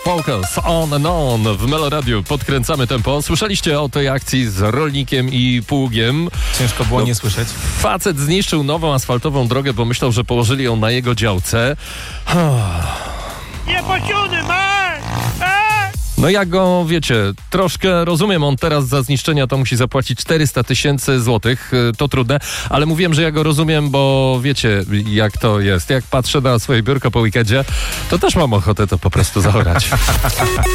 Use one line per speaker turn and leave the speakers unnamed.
Focus on and on w Meloradiu. Podkręcamy tempo. Słyszeliście o tej akcji z rolnikiem i pługiem.
Ciężko było nie słyszeć.
Facet zniszczył nową asfaltową drogę, bo myślał, że położyli ją na jego działce.
Niepociony, masz!
No ja go, wiecie, troszkę rozumiem, on teraz za zniszczenia to musi zapłacić 400 000 złotych, to trudne, ale mówiłem, że ja go rozumiem, bo wiecie, jak to jest. Jak patrzę na swoje biurko po weekendzie, to też mam ochotę to po prostu zaorać.